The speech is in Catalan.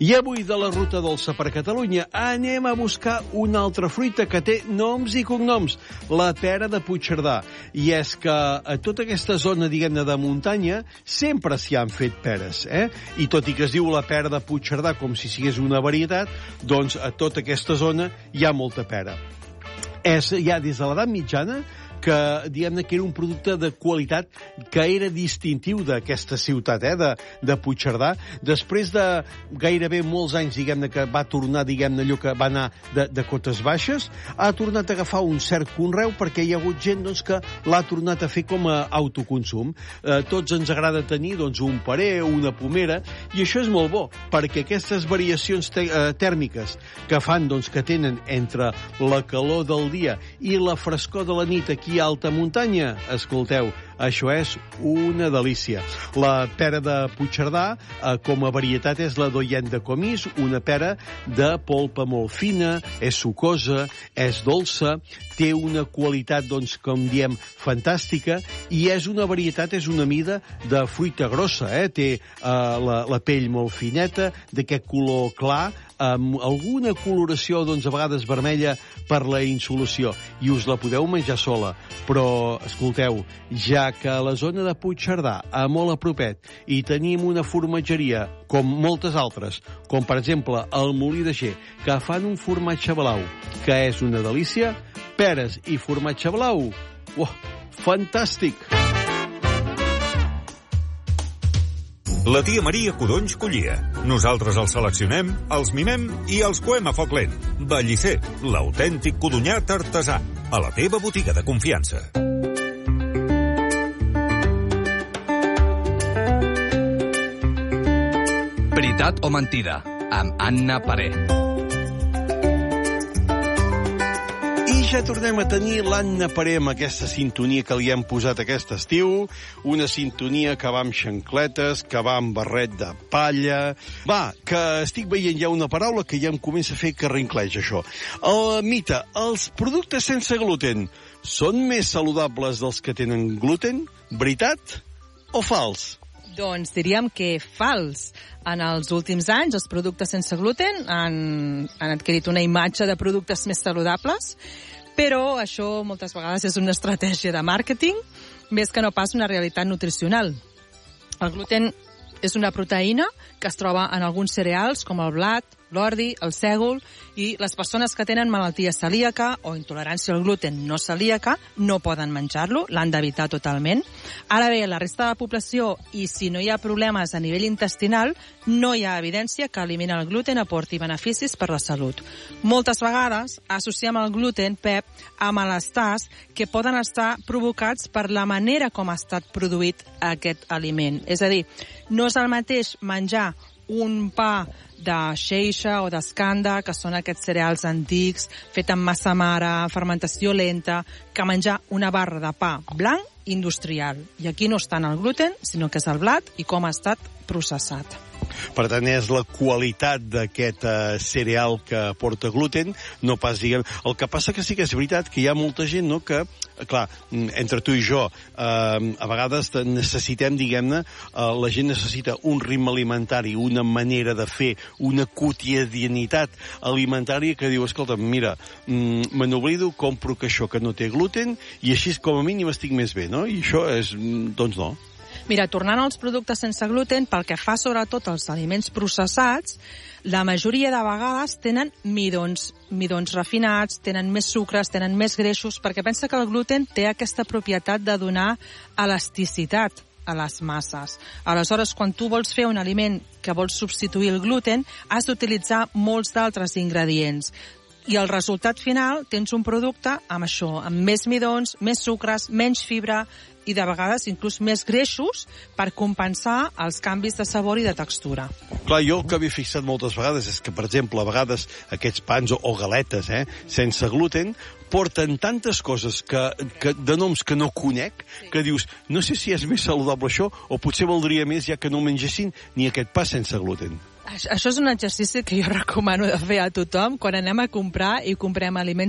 I avui de la Ruta Dolça per Catalunya anem a buscar una altra fruita que té noms i cognoms, la pera de Puigcerdà. I és que a tota aquesta zona, diguem-ne, de muntanya, sempre s'hi han fet peres, I tot i que es diu la pera de Puigcerdà com si sigués una varietat, doncs a tota aquesta zona hi ha molta pera. És ja des de l'edat mitjana que, diguem-ne, que era un producte de qualitat que era distintiu d'aquesta ciutat, de Puigcerdà. Després de gairebé molts anys, diguem-ne, que va tornar, diguem-ne, allò que va anar de cotes baixes, ha tornat a agafar un cert conreu perquè hi ha hagut gent, doncs, que l'ha tornat a fer com a autoconsum. Tots ens agrada tenir, doncs, un parer o una pomera, i això és molt bo, perquè aquestes variacions tèrmiques que fan, doncs, que tenen entre la calor del dia i la frescor de la nit aquí a alta muntanya, escolteu, això és una delícia. La pera de Puigcerdà, com a varietat, és la Doyen de Comís, una pera de polpa molt fina, és sucosa, és dolça, té una qualitat, doncs, com diem, fantàstica, i és una varietat, és una mida de fruita grossa, Té la pell molt fineta, d'aquest color clar, amb alguna coloració, doncs, a vegades vermella per la insolució, i us la podeu menjar sola. Però, escolteu, ja que a la zona de Puigcerdà, a molt a propet, hi tenim una formatgeria, com moltes altres, com per exemple el Molí de Ger, que fan un formatge blau, que és una delícia, peres i formatge blau, fantàstic! La tia Maria Codonys collia. Nosaltres els seleccionem, els mimem i els coem a foc lent. Bellicer, l'autèntic codonyat artesà. A la teva botiga de confiança. Veritat o mentida, amb Anna Paré. I ja tornem a tenir l'Anna Paré amb aquesta sintonia que li hem posat aquest estiu, una sintonia que va amb xancletes, que va amb barret de palla. Va, que estic veient ja una paraula que ja em comença a fer que rincleja això. Mita, els productes sense gluten són més saludables dels que tenen gluten? Veritat o fals? Doncs diríem que fals. En els últims anys, els productes sense gluten han adquirit una imatge de productes més saludables, però això moltes vegades és una estratègia de màrqueting, més que no pas una realitat nutricional. El gluten és una proteïna que es troba en alguns cereals, com el blat, l'ordi, el sègol, i les persones que tenen malaltia celíaca o intolerància al gluten no celíaca no poden menjar-lo, l'han d'evitar totalment. Ara bé, la resta de la població, i si no hi ha problemes a nivell intestinal, no hi ha evidència que eliminar el gluten aporti beneficis per la salut. Moltes vegades associem el gluten, Pep, a malestars que poden estar provocats per la manera com ha estat produït aquest aliment. És a dir, no és el mateix menjar un pa de xeixa o d'escanda, que són aquests cereals antics, fet amb massa mare, fermentació lenta, que menjar una barra de pa blanc industrial. I aquí no és tant el gluten, sinó que és el blat i com ha estat processat. Per tant, és la qualitat d'aquest cereal que porta gluten, no pas, diguem... El que passa que sí que és veritat que hi ha molta gent, no?, que, clar, entre tu i jo, a vegades necessitem, diguem-ne, la gent necessita un ritme alimentari, una manera de fer, una quotidianitat alimentària que diu, escolta, mira, me n'oblido, compro que això que no té gluten, i així com a mínim estic més bé, no? I això és, doncs no. Mira, tornant als productes sense gluten, pel que fa sobretot als aliments processats, la majoria de vegades tenen midons refinats, tenen més sucres, tenen més greixos, perquè pensa que el gluten té aquesta propietat de donar elasticitat a les masses. Aleshores, quan tu vols fer un aliment que vols substituir el gluten, has d'utilitzar molts d'altres ingredients. I el resultat final, tens un producte amb això, amb més midons, més sucres, menys fibra, i de vegades inclús més greixos per compensar els canvis de sabor i de textura. Clar, jo el que m'he fixat moltes vegades és que, per exemple, a vegades aquests pans o galetes sense gluten porten tantes coses de noms que no conec, que dius, no sé si és més saludable això o potser valdria més ja que no mengessin ni aquest pa sense gluten. Això és un exercici que jo recomano de fer a tothom quan anem a comprar i comprem aliments